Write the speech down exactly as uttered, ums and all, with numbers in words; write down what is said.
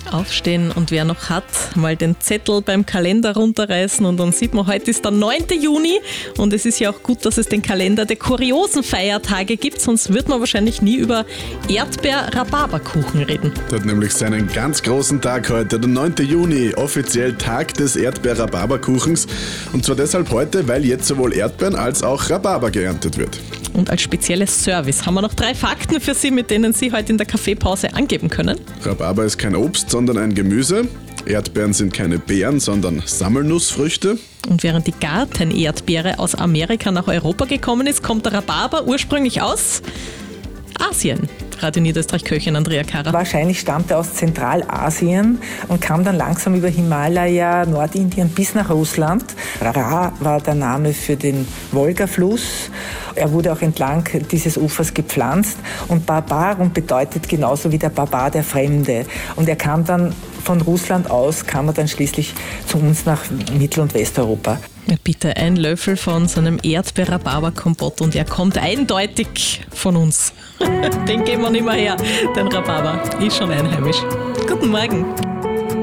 Aufstehen und wer noch hat, mal den Zettel beim Kalender runterreißen und dann sieht man, heute ist der neunte Juni und es ist ja auch gut, dass es den Kalender der kuriosen Feiertage gibt, sonst wird man wahrscheinlich nie über Erdbeer-Rhabarberkuchen reden. Der hat nämlich seinen ganz großen Tag heute, der neunte Juni, offiziell Tag des Erdbeer-Rhabarberkuchens und zwar deshalb heute, weil jetzt sowohl Erdbeeren als auch Rhabarber geerntet wird. Und als spezielles Service haben wir noch drei Fakten für Sie, mit denen Sie heute in der Kaffeepause angeben können. Rhabarber ist kein Obst, sondern ein Gemüse. Erdbeeren sind keine Beeren, sondern Sammelnussfrüchte. Und während die Gartenerdbeere aus Amerika nach Europa gekommen ist, kommt der Rhabarber ursprünglich aus Asien. Radio Niederösterreich-Köchin Andrea Karrer. Wahrscheinlich stammt er aus Zentralasien und kam dann langsam über Himalaya, Nordindien bis nach Russland. Ra war der Name für den Wolgafluss. Er wurde auch entlang dieses Ufers gepflanzt. Und Barbarum bedeutet genauso wie der Barbar der Fremde. Und er kam dann von Russland aus, kam er dann schließlich zu uns nach Mittel- und Westeuropa. Ja, bitte ein Löffel von so einem Erdbeer-Rhabarber-Kompott und er kommt eindeutig von uns. Den geben wir nicht mehr her, den Rhabarber. Ist schon einheimisch. Guten Morgen.